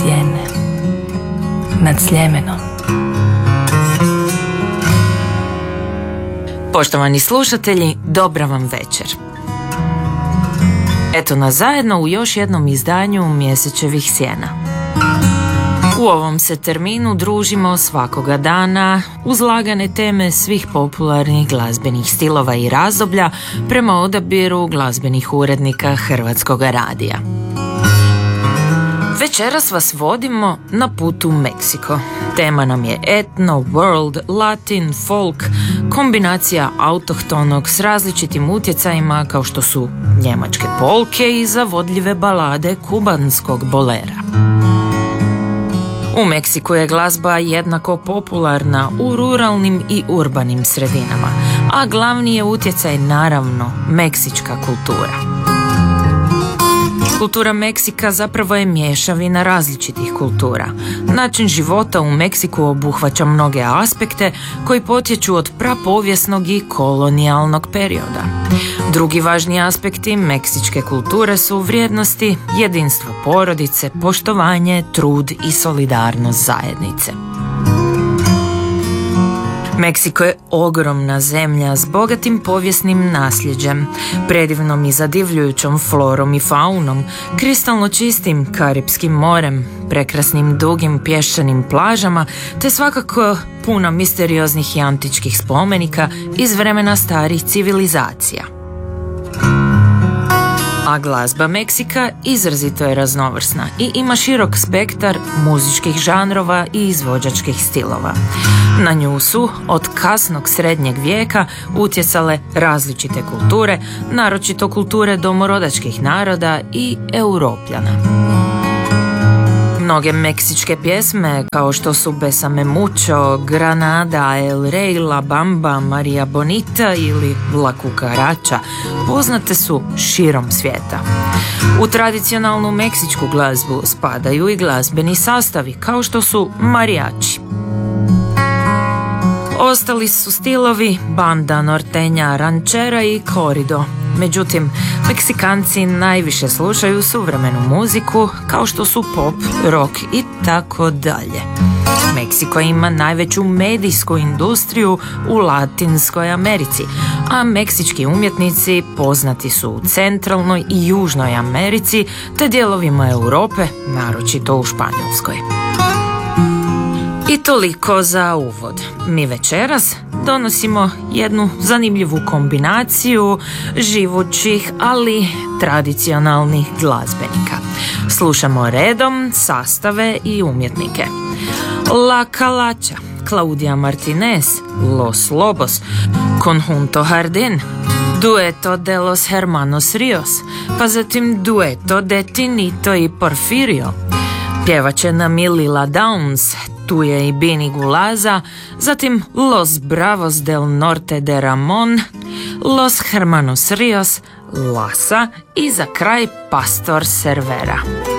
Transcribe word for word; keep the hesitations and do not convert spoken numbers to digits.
sjene nad Sljemenom. Poštovani slušatelji, dobra vam večer. Eto nas zajedno u još jednom izdanju Mjesečevih sjena. U ovom se terminu družimo svakoga dana uz lagane teme svih popularnih glazbenih stilova i razdoblja prema odabiru glazbenih urednika Hrvatskog radija. Večeras vas vodimo na put u Meksiko. Tema nam je etno, world, latin, folk, kombinacija autohtonog s različitim utjecajima kao što su njemačke polke i zavodljive balade kubanskog bolera. U Meksiku je glazba jednako popularna u ruralnim i urbanim sredinama, a glavni je utjecaj naravno meksička kultura. Kultura Meksika zapravo je mješavina različitih kultura. Način života u Meksiku obuhvaća mnoge aspekte koji potječu od prapovijesnog i kolonijalnog perioda. Drugi važni aspekti meksičke kulture su vrijednosti, jedinstvo porodice, poštovanje, trud i solidarnost zajednice. Meksiko je ogromna zemlja s bogatim povijesnim nasljeđem, predivnom i zadivljujućom florom i faunom, kristalno čistim Karipskim morem, prekrasnim dugim pješčanim plažama, te svakako puno misterioznih i antičkih spomenika iz vremena starih civilizacija. A glazba Meksika izrazito je raznovrsna i ima širok spektar muzičkih žanrova i izvođačkih stilova. Na nju su od kasnog srednjeg vijeka utjecale različite kulture, naročito kulture domorodačkih naroda i Europljana. Mnoge meksičke pjesme, kao što su Besame Mucho, Granada, El Rey, La Bamba, Maria Bonita ili La Cucaracha, poznate su širom svijeta. U tradicionalnu meksičku glazbu spadaju i glazbeni sastavi, kao što su mariachi. Ostali su stilovi banda, nortenja, rančera i korido. Međutim, Meksikanci najviše slušaju suvremenu muziku kao što su pop, rock i tako dalje. Meksiko ima najveću medijsku industriju u Latinskoj Americi, a meksički umjetnici poznati su u Centralnoj i Južnoj Americi te dijelovima Europe, naročito u Španjolskoj. I toliko za uvod. Mi večeras donosimo jednu zanimljivu kombinaciju živućih, ali tradicionalnih glazbenika. Slušamo redom sastave i umjetnike. La Calacha, Claudia Martinez, Los Lobos, Conjunto Jardín, Dueto de los Hermanos Rios, pa zatim Dueto de Tinito i Porfirio. Pjevaće nam i Lila Downs, tu je i Bini Gulaza, zatim Los Bravos del Norte de Ramon, Los Hermanos Rios, Lasa i za kraj Pastor Cervera.